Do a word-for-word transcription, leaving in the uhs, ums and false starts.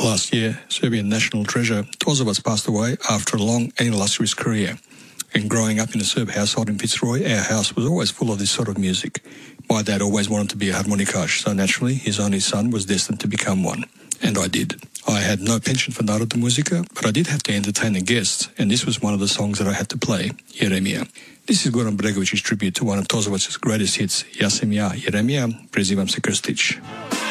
Last year, Serbian national treasure Tozovac passed away after a long and illustrious career. And growing up in a Serb household in Fitzroy, our house was always full of this sort of music. My dad always wanted to be a harmonikash, so naturally his only son was destined to become one. And I did. I had no penchant for Narodna muzika, but I did have to entertain the guests, and this was one of the songs that I had to play, Jeremija. This is Goran Bregović's tribute to one of Tozovac's greatest hits, Ja sam ja, Jeremija, prezivam se Krstić.